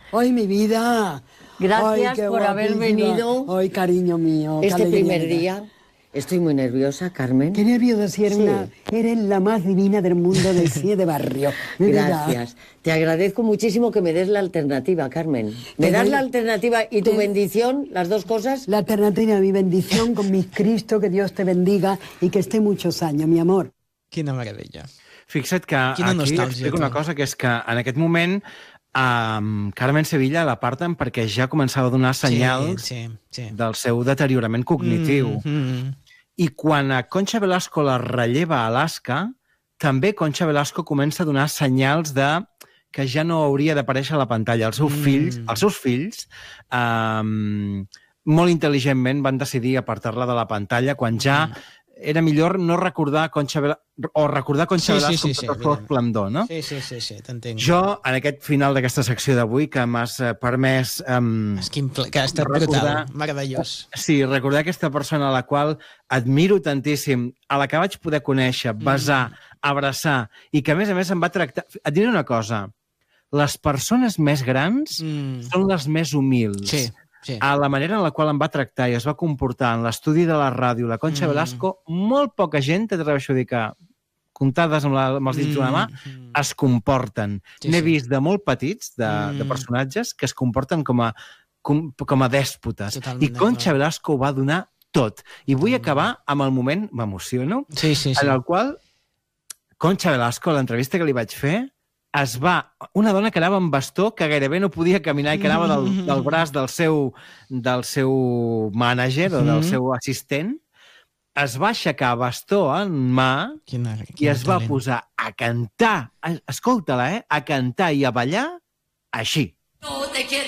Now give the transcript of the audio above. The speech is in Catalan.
¡Ay, mi vida! Gracias por haber venido. ¡Ay, cariño mío! Este primer día. Estoy muy nerviosa, Carmen. Qué nerviosa, si eres la más divina del mundo de sí de barrio. Gracias. Te agradezco muchísimo que me des la alternativa, Carmen. ¿Me das la alternativa y tu bendición, las dos cosas? La alternativa, mi bendición con mi Cristo, que Dios te bendiga y que esté muchos años, mi amor. Quina meravella. Fixa't que aquí explico una cosa, que és que en aquest moment Carmen Sevilla l'aparten perquè ja començava a donar senyals del seu deteriorament cognitiu. I quan a Concha Velasco la relleva a Alaska, també Concha Velasco comença a donar senyals de que ja no hauria d'aparèixer a la pantalla. Els seus fills molt intel·ligentment van decidir apartar-la de la pantalla quan ja era millor no recordar Concha Velasco o recordar Concha Velasco amb tot el seu esplendor, no? Sí, t'entenc. Jo, en aquest final d'aquesta secció d'avui, que m'has permès... que ha estat brutal, meravellós. Sí, recordar aquesta persona a la qual admiro tantíssim, a la que vaig poder conèixer, besar, abraçar, i que a més em va tractar... Et diré una cosa, les persones més grans són les més humils. A la manera en la qual em va tractar i es va comportar en l'estudi de la ràdio, la Concha Velasco, molt poca gent, t'atreveixo a dir que comptades amb els dits d'una mà, es comporten. N'he vist de molt petits, de personatges, que es comporten com a dèspotes. I Concha Velasco ho va donar tot. I vull acabar amb el moment, m'emociono, en el qual Concha Velasco, a l'entrevista que li vaig fer, una dona que anava amb bastó, que gairebé no podia caminar i que anava del braç del seu mànager o del seu assistent, es va aixecar bastó en mà i es va posar a cantar, escolta-la, a cantar i a ballar així.